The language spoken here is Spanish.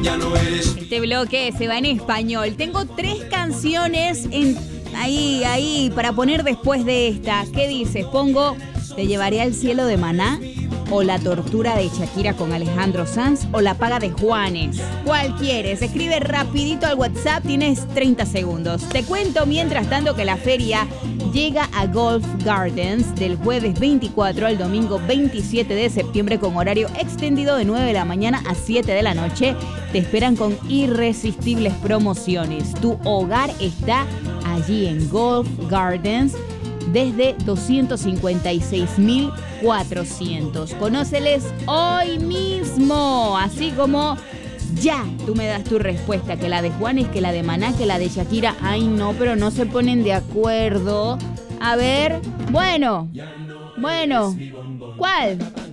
Este bloque se va en español. Tengo 3 canciones ahí para poner después de esta. ¿Qué dices? Pongo Te llevaré al cielo de Maná, o La tortura de Shakira con Alejandro Sanz, o La paga de Juanes. ¿Cuál quieres? Escribe rapidito al WhatsApp, tienes 30 segundos. Te cuento mientras tanto que la feria llega a Golf Gardens del jueves 24 al domingo 27 de septiembre con horario extendido de 9 de la mañana a 7 de la noche. Te esperan con irresistibles promociones. Tu hogar está allí en Golf Gardens desde 256.400. Conóceles hoy mismo, así como ya tú me das tu respuesta, que la de Juanes, que la de Maná, que la de Shakira. Ay no, pero no se ponen de acuerdo. A ver, bueno, ¿cuál?